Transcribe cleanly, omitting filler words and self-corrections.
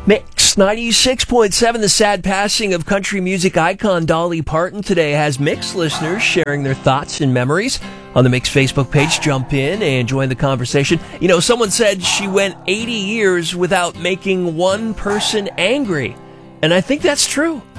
Mix 96.7, the sad passing of country music icon Dolly Parton today has Mix listeners sharing their thoughts and memories. On the Mix Facebook page, jump in and join the conversation. You know, someone said she went 80 years without making one person angry. And I think that's true.